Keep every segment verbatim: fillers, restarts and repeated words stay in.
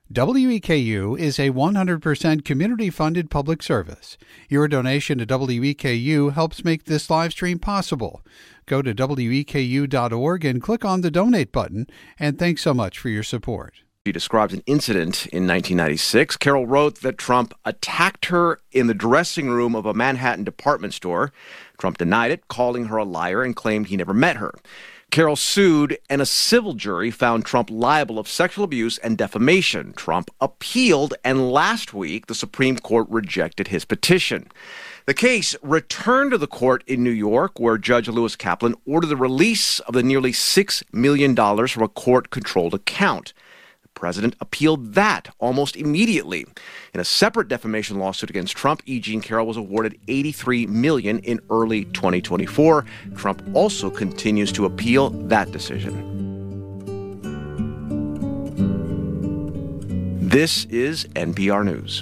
W E K U is a one hundred percent community-funded public service. Your donation to W E K U helps make this live stream possible. Go to W E K U dot org and click on the donate button, and thanks so much for your support. She describes an incident in nineteen ninety-six. Carol wrote that Trump attacked her in the dressing room of a Manhattan department store. Trump denied it, calling her a liar, and claimed he never met her. Carol sued, and a civil jury found Trump liable of sexual abuse and defamation. Trump appealed, and last week, the Supreme Court rejected his petition. The case returned to the court in New York, where Judge Lewis Kaplan ordered the release of the nearly six million dollars from a court-controlled account. The president appealed that almost immediately. In a separate defamation lawsuit against Trump, E. Jean Carroll was awarded eighty-three million dollars in early twenty twenty-four. Trump also continues to appeal that decision. This is N P R News.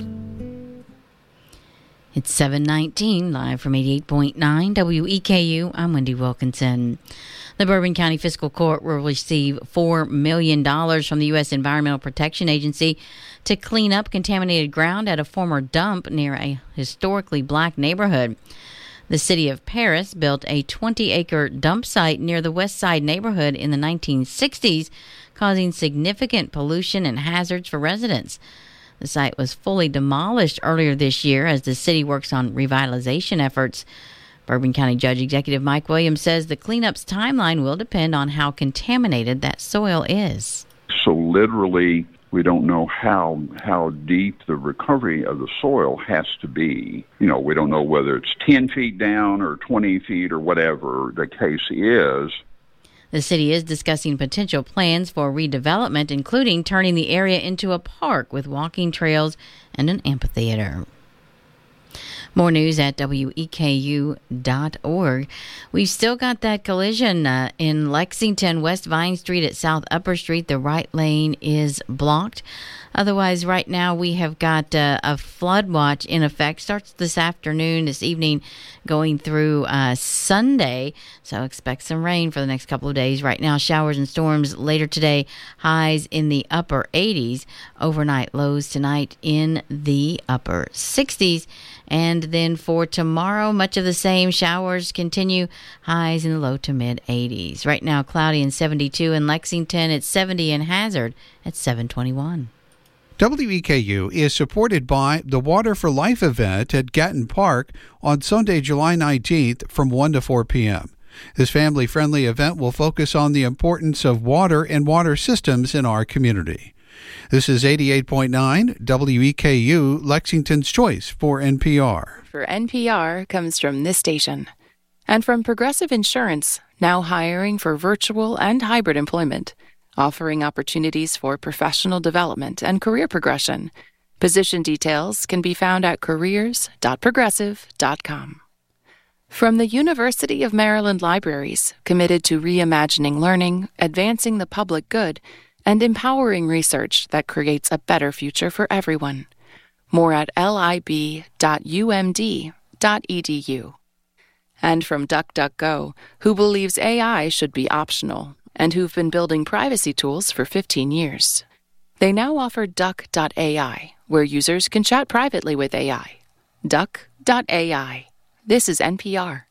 It's seven nineteen, live from eighty-eight point nine W E K U. I'm Wendy Wilkinson. The Bourbon County Fiscal Court will receive four million dollars from the U S Environmental Protection Agency to clean up contaminated ground at a former dump near a historically black neighborhood. The city of Paris built a twenty-acre dump site near the West Side neighborhood in the nineteen sixties, causing significant pollution and hazards for residents. The site was fully demolished earlier this year as the city works on revitalization efforts. Bourbon County Judge Executive Mike Williams says the cleanup's timeline will depend on how contaminated that soil is. So literally, we don't know how how deep the recovery of the soil has to be. You know, we don't know whether it's ten feet down or twenty feet or whatever the case is. The city is discussing potential plans for redevelopment, including turning the area into a park with walking trails and an amphitheater. More news at W E K U dot org. We've still got that collision uh, in Lexington, West Vine Street at South Upper Street. The right lane is blocked. Otherwise, right now we have got uh, a flood watch in effect. Starts this afternoon, this evening, going through uh, Sunday. So expect some rain for the next couple of days. Right now, showers and storms later today. Highs in the upper eighties. Overnight lows tonight in the upper sixties. And then for tomorrow, much of the same. Showers continue. Highs in the low to mid eighties. Right now, cloudy and seventy-two in Lexington. It's seventy in Hazard at seven twenty-one. W E K U is supported by the Water for Life event at Gatton Park on Sunday, July nineteenth from one to four p.m. This family-friendly event will focus on the importance of water and water systems in our community. This is eighty-eight point nine W E K U, Lexington's Choice for N P R. For N P R comes from this station. And from Progressive Insurance, now hiring for virtual and hybrid employment, offering opportunities for professional development and career progression. Position details can be found at careers dot progressive dot com. From the University of Maryland Libraries, committed to reimagining learning, advancing the public good, and empowering research that creates a better future for everyone. More at lib dot u m d dot e d u. And from DuckDuckGo, who believes A I should be optional, and who've been building privacy tools for fifteen years. They now offer duck dot a i, where users can chat privately with A I. duck dot a i. This is N P R.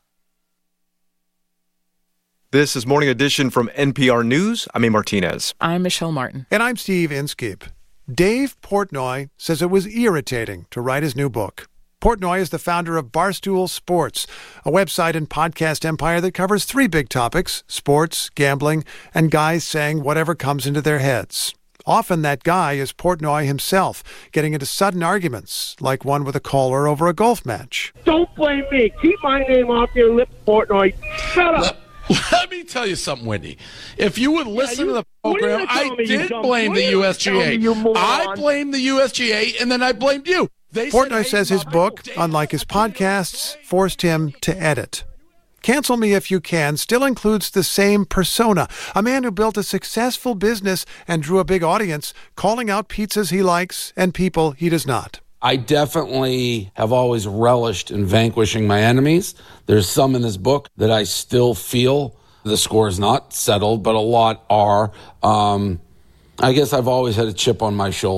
This is Morning Edition from N P R News. I'm A. Martinez. I'm Michelle Martin. And I'm Steve Inskeep. Dave Portnoy says it was irritating to write his new book. Portnoy is the founder of Barstool Sports, a website and podcast empire that covers three big topics: sports, gambling, and guys saying whatever comes into their heads. Often that guy is Portnoy himself, getting into sudden arguments, like one with a caller over a golf match. Don't blame me. Keep my name off your lips, Portnoy. Shut up. Let, let me tell you something, Wendy. If you would listen yeah, you, to the program, I did blame the U S G A. I blamed the U S G A, and then I blamed you. They Portnoy said, hey, says his book, unlike his podcasts, forced him to edit. Cancel Me If You Can still includes the same persona, a man who built a successful business and drew a big audience, calling out pizzas he likes and people he does not. I definitely have always relished in vanquishing my enemies. There's some in this book that I still feel the score is not settled, but a lot are. Um, I guess I've always had a chip on my shoulder.